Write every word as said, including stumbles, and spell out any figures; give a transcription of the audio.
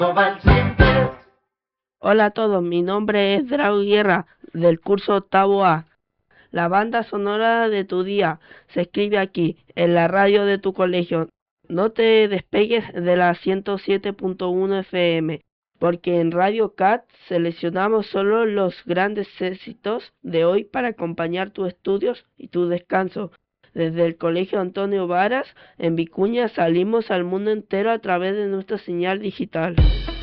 Hola a todos, mi nombre es Drago Guerra, del curso octavo A. La banda sonora de tu día se escribe aquí, en la radio de tu colegio. No te despegues de la ciento siete punto uno F M, porque en Radio Cat seleccionamos solo los grandes éxitos de hoy para acompañar tus estudios y tu descanso. Desde el Colegio Antonio Varas, en Vicuña, salimos al mundo entero a través de nuestra señal digital.